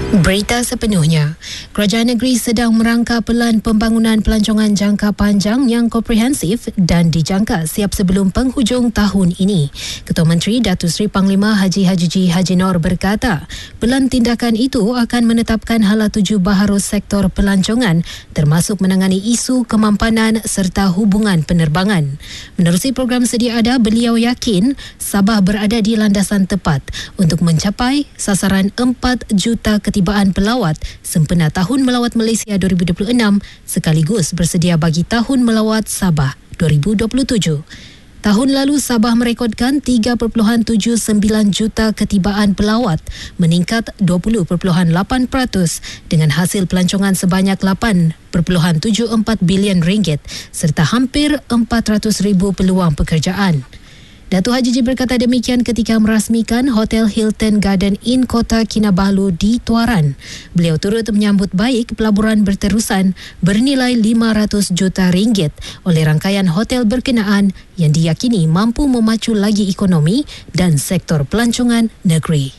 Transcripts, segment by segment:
Berita sepenuhnya. Kerajaan negeri sedang merangka pelan pembangunan pelancongan jangka panjang yang komprehensif dan dijangka siap sebelum penghujung tahun ini. Ketua Menteri Datuk Seri Panglima Haji Hajiji Haji Noor berkata, pelan tindakan itu akan menetapkan hala tuju baharu sektor pelancongan termasuk menangani isu kemampanan serta hubungan penerbangan. Menerusi program sedia ada, beliau yakin Sabah berada di landasan tepat untuk mencapai sasaran 4 juta ketibaan pelawat sempena Tahun Melawat Malaysia 2026 sekaligus bersedia bagi Tahun Melawat Sabah 2027. Tahun lalu Sabah merekodkan 3.79 juta ketibaan pelawat, meningkat 20.8% dengan hasil pelancongan sebanyak 8.74 bilion ringgit serta hampir 400,000 peluang pekerjaan. Datuk Hajiji berkata demikian ketika merasmikan Hotel Hilton Garden Inn Kota Kinabalu di Tuaran. Beliau turut menyambut baik pelaburan berterusan bernilai 500 juta ringgit oleh rangkaian hotel berkenaan yang diyakini mampu memacu lagi ekonomi dan sektor pelancongan negeri.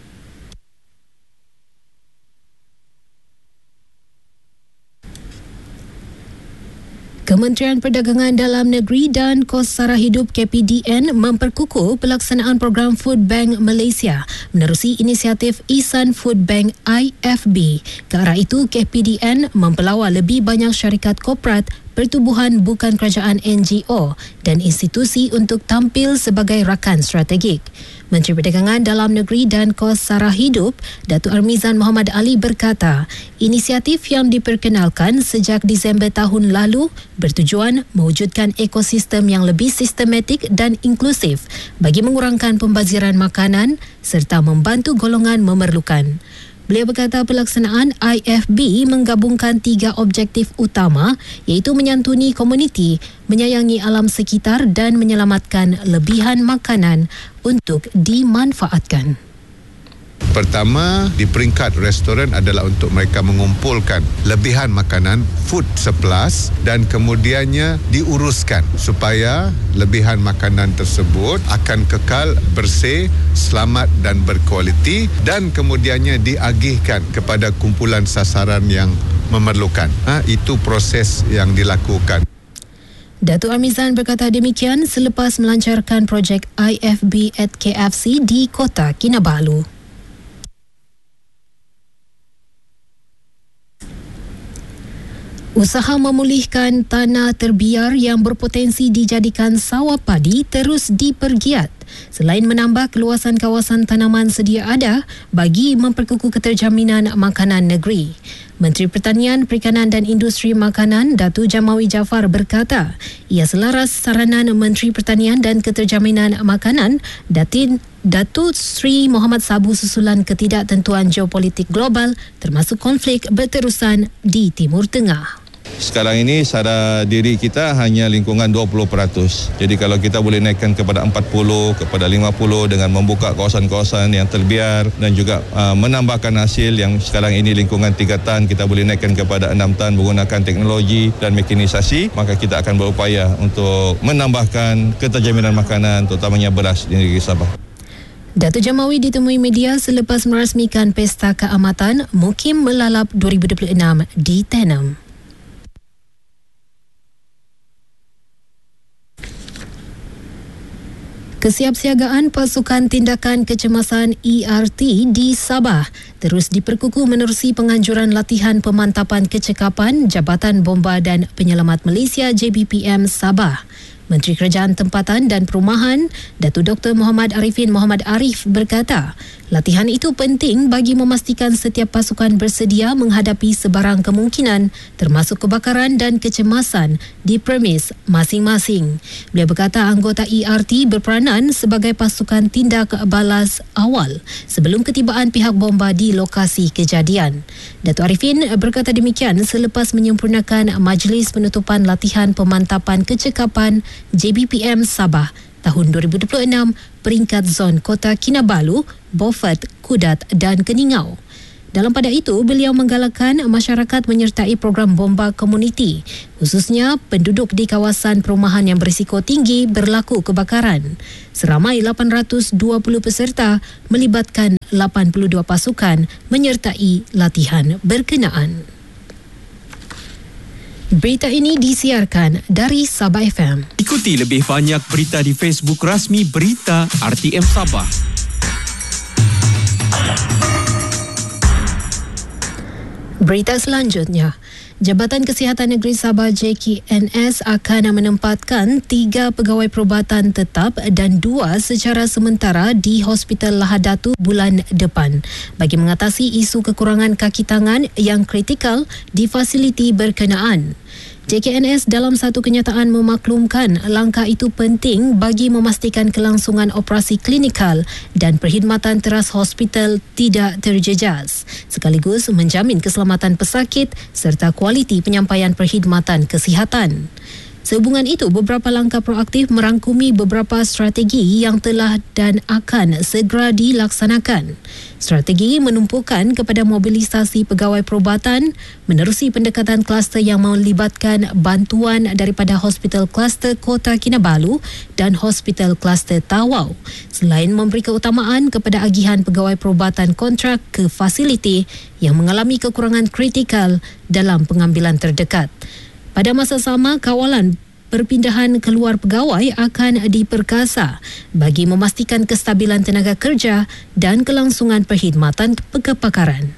Kementerian Perdagangan Dalam Negeri dan Kos Sara Hidup KPDN memperkukuh pelaksanaan program Food Bank Malaysia menerusi inisiatif Ihsan Food Bank IFB. Ke arah itu, KPDN mempelawar lebih banyak syarikat korporat, pertubuhan bukan kerajaan NGO dan institusi untuk tampil sebagai rakan strategik. Menteri Perdagangan Dalam Negeri dan Kos Sara Hidup, Datuk Armizan Muhammad Ali berkata, inisiatif yang diperkenalkan sejak Disember tahun lalu bertujuan mewujudkan ekosistem yang lebih sistematik dan inklusif bagi mengurangkan pembaziran makanan serta membantu golongan memerlukan. Beliau berkata pelaksanaan IFB menggabungkan 3 objektif utama iaitu menyantuni komuniti, menyayangi alam sekitar dan menyelamatkan lebihan makanan untuk dimanfaatkan. Pertama, di peringkat restoran adalah untuk mereka mengumpulkan lebihan makanan, food surplus, dan kemudiannya diuruskan supaya lebihan makanan tersebut akan kekal bersih, selamat dan berkualiti dan kemudiannya diagihkan kepada kumpulan sasaran yang memerlukan. Itu proses yang dilakukan. Datuk Armizan berkata demikian selepas melancarkan projek IFB at KFC di Kota Kinabalu. Usaha memulihkan tanah terbiar yang berpotensi dijadikan sawah padi terus dipergiat selain menambah keluasan kawasan tanaman sedia ada bagi memperkukuh keterjaminan makanan negeri. Menteri Pertanian, Perikanan dan Industri Makanan Datuk Jamawi Jaafar berkata ia selaras saranan Menteri Pertanian dan Keterjaminan Makanan Datuk Seri Muhammad Sabu susulan ketidaktentuan geopolitik global termasuk konflik berterusan di Timur Tengah. Sekarang ini sadar diri kita hanya lingkungan 20%. Jadi kalau kita boleh naikkan kepada 40, kepada 50 dengan membuka kawasan-kawasan yang terbiar dan juga menambahkan hasil yang sekarang ini lingkungan 3 tan, kita boleh naikkan kepada 6 tan menggunakan teknologi dan mekanisasi, maka kita akan berupaya untuk menambahkan keterjaminan makanan terutamanya beras di negeri Sabah. Datuk Jamawi ditemui media selepas merasmikan Pesta Keamatan Mukim Melalap 2026 di Tenem. Kesiapsiagaan Pasukan Tindakan Kecemasan ERT di Sabah terus diperkukuh menerusi penganjuran latihan pemantapan kecekapan Jabatan Bomba dan Penyelamat Malaysia JBPM Sabah. Menteri Kerajaan Tempatan dan Perumahan Datuk Dr. Muhammad Arifin Muhammad Arif berkata, latihan itu penting bagi memastikan setiap pasukan bersedia menghadapi sebarang kemungkinan termasuk kebakaran dan kecemasan di premis masing-masing. Beliau berkata anggota ERT berperanan sebagai pasukan tindak balas awal sebelum ketibaan pihak bomba di lokasi kejadian. Datuk Arifin berkata demikian selepas menyempurnakan majlis penutupan latihan pemantapan kecekapan JBPM Sabah tahun 2026 peringkat zon Kota Kinabalu, Beaufort, Kudat dan Keningau. Dalam pada itu, beliau menggalakkan masyarakat menyertai program bomba komuniti, khususnya penduduk di kawasan perumahan yang berisiko tinggi berlaku kebakaran. Seramai 820 peserta melibatkan 82 pasukan menyertai latihan berkenaan. Berita ini disiarkan dari Sabah FM. Ikuti lebih banyak berita di Facebook rasmi Berita RTM Sabah. Berita selanjutnya, Jabatan Kesihatan Negeri Sabah JKNS akan menempatkan 3 pegawai perubatan tetap dan 2 secara sementara di Hospital Lahad Datu bulan depan bagi mengatasi isu kekurangan kaki tangan yang kritikal di fasiliti berkenaan. JKNS dalam satu kenyataan memaklumkan langkah itu penting bagi memastikan kelangsungan operasi klinikal dan perkhidmatan teras hospital tidak terjejas, sekaligus menjamin keselamatan pesakit serta kualiti penyampaian perkhidmatan kesihatan. Sehubungan itu, beberapa langkah proaktif merangkumi beberapa strategi yang telah dan akan segera dilaksanakan. Strategi menumpukan kepada mobilisasi pegawai perubatan, menerusi pendekatan kluster yang melibatkan bantuan daripada Hospital Kluster Kota Kinabalu dan Hospital Kluster Tawau, selain memberi keutamaan kepada agihan pegawai perubatan kontrak ke fasiliti yang mengalami kekurangan kritikal dalam pengambilan terdekat. Pada masa sama, kawalan perpindahan keluar pegawai akan diperkasa bagi memastikan kestabilan tenaga kerja dan kelangsungan perkhidmatan kepakaran.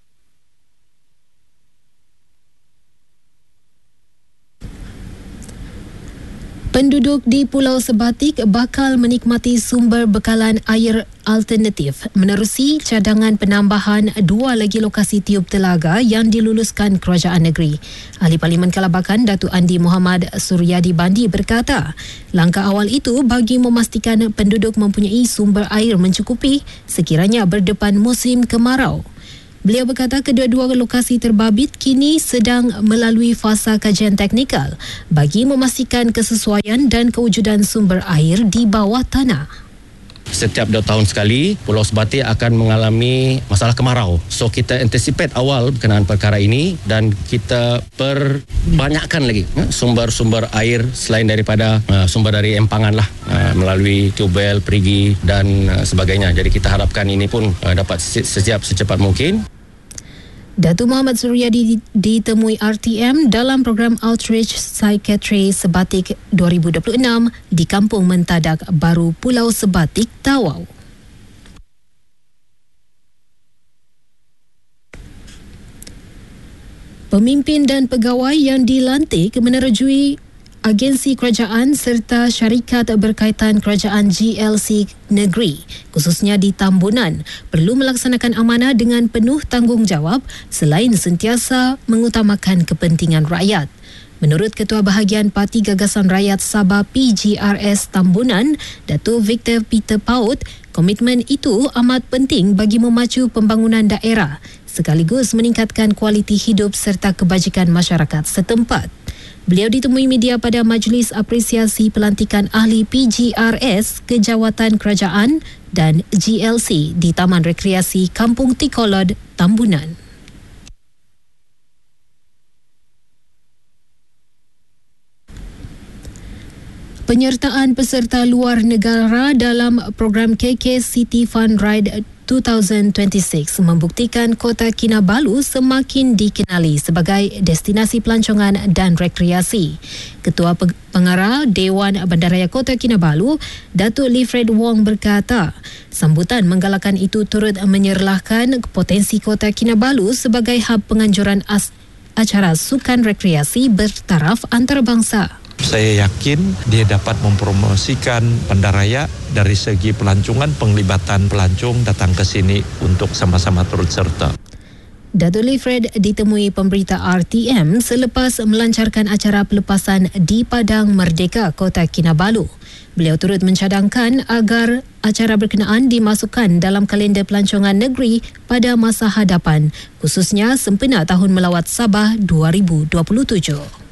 Penduduk di Pulau Sebatik bakal menikmati sumber bekalan air alternatif menerusi cadangan penambahan 2 lagi lokasi tiub telaga yang diluluskan kerajaan negeri. Ahli Parlimen Kalabakan Datuk Andi Muhammad Suryadi Bandi berkata, langkah awal itu bagi memastikan penduduk mempunyai sumber air mencukupi sekiranya berdepan musim kemarau. Beliau berkata kedua-dua lokasi terbabit kini sedang melalui fasa kajian teknikal bagi memastikan kesesuaian dan kewujudan sumber air di bawah tanah. Setiap 2 tahun sekali, Pulau Sebatik akan mengalami masalah kemarau. So, kita anticipate awal berkenaan perkara ini dan kita perbanyakkan lagi sumber-sumber air selain daripada sumber dari empangan lah, melalui tubel, perigi dan sebagainya. Jadi kita harapkan ini pun dapat secepat mungkin. Datuk Muhammad Suryadi ditemui RTM dalam program Outreach Psychiatry Sebatik 2026 di Kampung Mentadak Baru Pulau Sebatik, Tawau. Pemimpin dan pegawai yang dilantik menerjui agensi kerajaan serta syarikat berkaitan kerajaan GLC negeri, khususnya di Tambunan, perlu melaksanakan amanah dengan penuh tanggungjawab selain sentiasa mengutamakan kepentingan rakyat. Menurut Ketua Bahagian Parti Gagasan Rakyat Sabah PGRS Tambunan, Datuk Victor Peter Paut, komitmen itu amat penting bagi memacu pembangunan daerah sekaligus meningkatkan kualiti hidup serta kebajikan masyarakat setempat. Beliau ditemui media pada Majlis Apresiasi Pelantikan Ahli PGRS Kejawatan Kerajaan dan GLC di Taman Rekreasi Kampung Tikolod, Tambunan. Penyertaan peserta luar negara dalam program KK City Fun Ride 2026 membuktikan Kota Kinabalu semakin dikenali sebagai destinasi pelancongan dan rekreasi. Ketua Pengarah Dewan Bandaraya Kota Kinabalu, Datuk Lifred Wong berkata, sambutan menggalakkan itu turut menyerlahkan potensi Kota Kinabalu sebagai hub penganjuran acara sukan rekreasi bertaraf antarabangsa. Saya yakin dia dapat mempromosikan bandaraya dari segi pelancongan, penglibatan pelancong datang ke sini untuk sama-sama turut serta. Datuk Lifred ditemui pemberita RTM selepas melancarkan acara pelepasan di Padang Merdeka Kota Kinabalu. Beliau turut mencadangkan agar acara berkenaan dimasukkan dalam kalender pelancongan negeri pada masa hadapan, khususnya sempena Tahun Melawat Sabah 2027.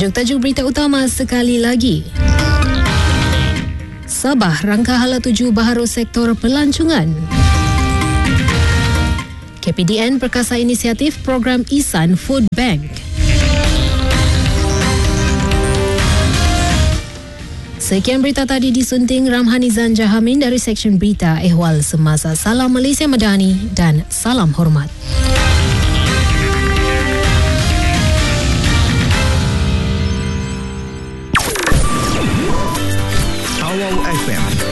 Tajuk-tajuk berita utama sekali lagi. Sabah rangka hala tuju baharu sektor pelancongan. KPDN perkasa inisiatif program Ihsan Food Bank. Sekian berita tadi disunting Ramhanizan Jahamin dari Seksyen Berita Ehwal Semasa. Salam Malaysia Madani dan salam hormat.